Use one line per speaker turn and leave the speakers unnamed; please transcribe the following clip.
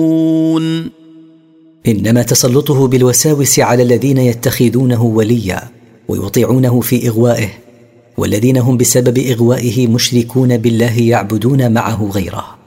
إنما تسلطه بالوساوس على الذين يتخذونه وليا ويطيعونه في إغوائه، والذين هم بسبب إغوائه مشركون بالله يعبدون معه غيره.